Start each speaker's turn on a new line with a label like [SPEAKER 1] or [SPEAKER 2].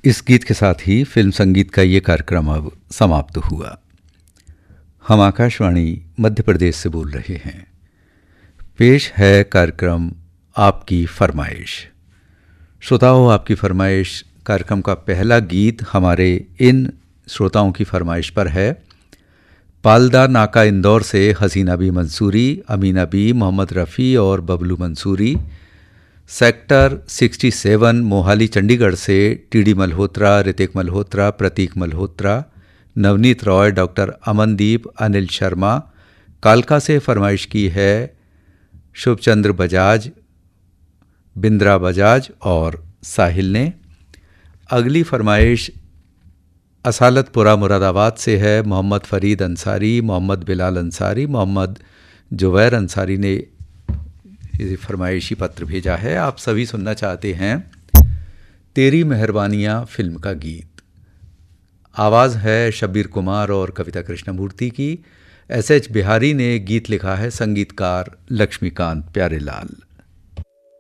[SPEAKER 1] इस गीत के साथ ही फिल्म संगीत का ये कार्यक्रम अब समाप्त हुआ। हम आकाशवाणी मध्य प्रदेश से बोल रहे हैं। पेश है कार्यक्रम आपकी फरमाइश। श्रोताओं, आपकी फरमाइश कार्यक्रम का पहला गीत हमारे इन श्रोताओं की फरमाइश पर है। पालदा नाका इंदौर से हसीना बी मंसूरी, अमीना बी, मोहम्मद रफ़ी और बबलू मंसूरी। सेक्टर 67 मोहाली चंडीगढ़ से टीडी मल्होत्रा, ऋतिक मल्होत्रा, प्रतीक मल्होत्रा, नवनीत रॉय, डॉक्टर अमनदीप, अनिल शर्मा। कालका से फरमाइश की है शुभचंद्र बजाज, बिंद्रा बजाज और साहिल ने। अगली फरमाइश असालतपुरा मुरादाबाद से है। मोहम्मद फ़रीद अंसारी, मोहम्मद बिलाल अंसारी, मोहम्मद जुबैर अंसारी ने ये फरमाइशी पत्र भेजा है। आप सभी सुनना चाहते हैं तेरी मेहरबानियाँ फिल्म का गीत। आवाज़ है शब्बीर कुमार और कविता कृष्णमूर्ति की। एस.एच. बिहारी ने गीत लिखा है, संगीतकार लक्ष्मीकांत प्यारेलाल।